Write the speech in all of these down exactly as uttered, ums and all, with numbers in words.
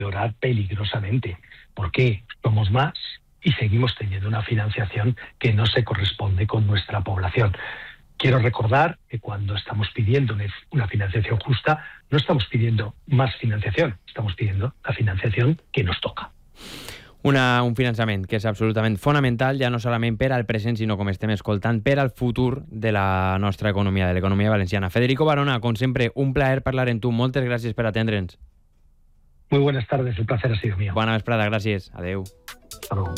deteriorar peligrosamente. ¿Por qué? Somos más y seguimos teniendo una financiación que no se corresponde con nuestra población. Quiero recordar que cuando estamos pidiendo una financiación justa, no estamos pidiendo más financiación, estamos pidiendo la financiación que nos toca. Una, un finançament que és absolutament fonamental, ja no solament per al present, sinó, com estem escoltant, per al futur de la nostra economia, de l'economia valenciana. Federico Barona, com sempre, un plaer parlar amb tu. Moltes gràcies per atendre'ns. Muy buenas tardes, el placer ha sido mío. Bona vesprada, gràcies. Adeu. Hasta luego.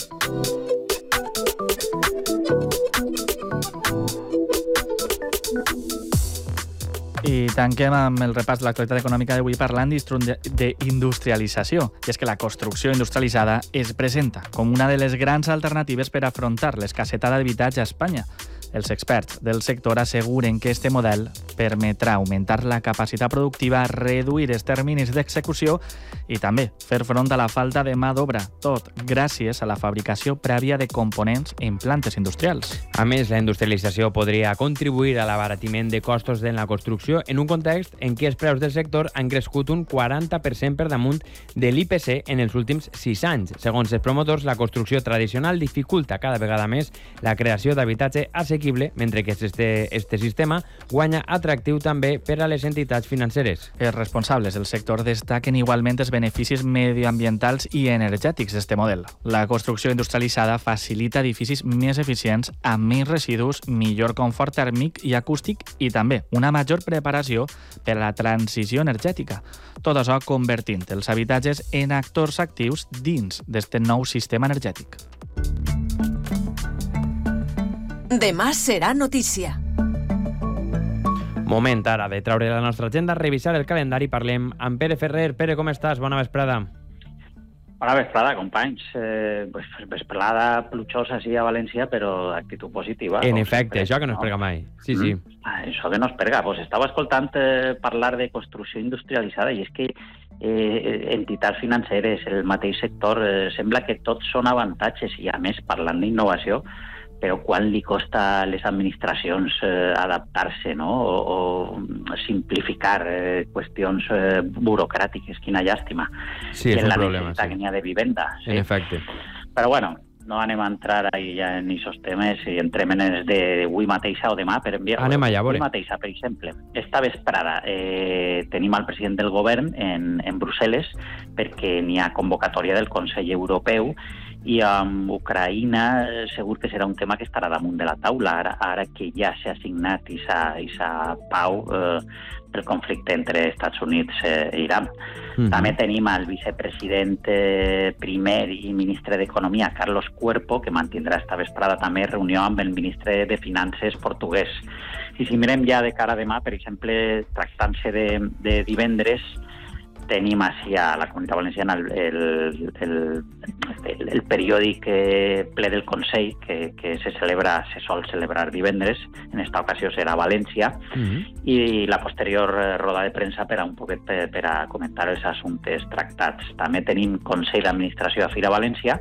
I tanquem amb el repàs de l'actualitat econòmica d'avui parlant d'industrialització. I és que la construcció industrialitzada es presenta com una de les grans alternatives per afrontar l'escassetat d'habitatge a Espanya. Els experts del sector asseguren que este model permetrà augmentar la capacitat productiva, reduir els terminis d'execució i també fer front a la falta de mà d'obra, tot gràcies a la fabricació prèvia de components en plantes industrials. A més, la industrialització podria contribuir a l'abaratiment de costos en la construcció en un context en què els preus del sector han crescut un quaranta per cent per damunt de l'I P C en els últims sis anys. Segons els promotors, la construcció tradicional dificulta cada vegada més la creació d'habitatge assequible, mentre que este, este sistema guanya atractiu també per a les entitats financeres. Els responsables del sector destaquen igualment els beneficis medioambientals i energètics d'este model. La construcció industrialitzada facilita edificis més eficients, amb menys residus, millor confort tèrmic i acústic i també una major preparació per a la transició energètica. Tot això convertint els habitatges en actors actius dins d'este nou sistema energètic. Demà serà notícia. Moment ara de traure la nostra agenda, revisar el calendari. Parlem amb Pere Ferrer. Pere, com estàs? Bona vesprada. Bona vesprada, companys. Eh, pues, vesprada plujosa sí a València, però actitud positiva. En efecte, sempre, això que no es pega mai. Sí, sí. Mm. Ah, això que no es pega. Pues estava escoltant eh, parlar de construcció industrialitzada i és que eh, entitats financeres, el mateix sector, eh, sembla que tots són avantatges i, a més, parlant d'innovació, però quan li costa a les administracions eh, adaptar-se, no? o, o simplificar eh, qüestions eh, burocràtiques. Quina llàstima. Sí, és un problema. Sí. Que n'hi ha de vivenda. Sí? En efecte. Però bueno, no anem a entrar ahí ja en aquests temes i entrem en els d'avui mateixa o demà per enviar-ho. Anem allà, a veure. Avui mateixa, per exemple. Esta vesprada eh, tenim al president del govern en, en Brussel·les perquè n'hi ha convocatòria del Consell Europeu i amb Ucraïna segur que serà un tema que estarà damunt de la taula, ara, ara que ja s'ha signat aquesta pau eh, pel conflicte entre Estats Units eh, i Iran. Mm-hmm. També tenim el vicepresident eh, primer i ministre d'Economia, Carlos Cuerpo, que mantindrà esta vesprada també reunió amb el ministre de Finances portuguès. I si mirem ja de cara a demà, per exemple, tractant-se de, de divendres, tenim així a la Comunitat Valenciana el, el, el, el, el periòdic ple del Consell que, que se celebra, se sol celebrar divendres, en esta ocasió serà a València, mm-hmm. i la posterior roda de premsa per a un poquet per, per a comentar els assumptes tractats. També tenim Consell d'Administració a Fira València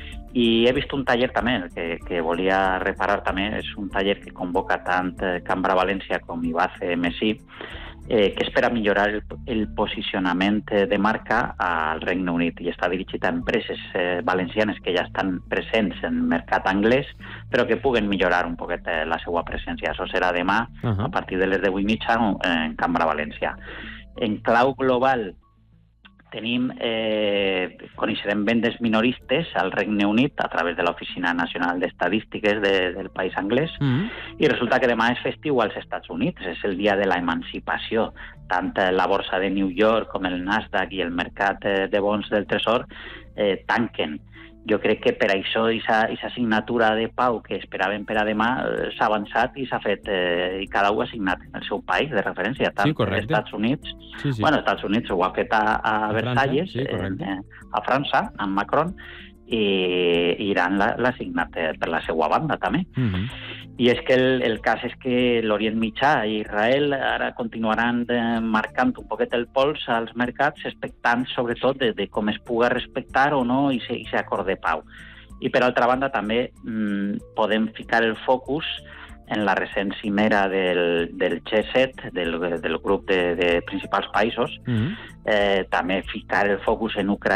i he vist un taller també que, que volia reparar també, és un taller que convoca tant Cambra València com I B A C M S I, Eh, que és per a millorar el, el posicionament de marca al Regne Unit i està dirigit a empreses eh, valencianes que ja estan presents en el mercat anglès, però que puguen millorar un poquet eh, la seva presència. Això serà demà, uh-huh. a partir de les deu i mitja, en Cambra València. En clau global, tenim, eh, coneixerem vendes minoristes al Regne Unit a través de l'Oficina Nacional d'Estadístiques de, del país anglès, mm-hmm. i resulta que demà és festiu als Estats Units, és el dia de l'emancipació. Tant la borsa de New York com el Nasdaq i el mercat de bons del Tresor eh, tanquen. Jo crec que per això aquesta signatura de pau que esperàvem per a demà eh, s'ha avançat i s'ha fet, eh, i cada un ha signat en el seu país de referència, tant sí, als Estats Units, sí, sí. bueno, als Estats Units ho ha fet a, a, a Versalles, França, sí, eh, a França, amb Macron, i Iran l'ha signat per la seva banda també. Mm-hmm. I és que el, el cas és que l'Orient Mitjà i Israel ara continuaran de, marcant un poquet el pols als mercats, expectant sobretot de, de com es puga respectar o no aquest acord de pau. I per altra banda també mmm, podem ficar el focus en la recent cimera del, del G set, del, del grup de, de principals països, mm-hmm. eh, també ficar el focus en Ucraïna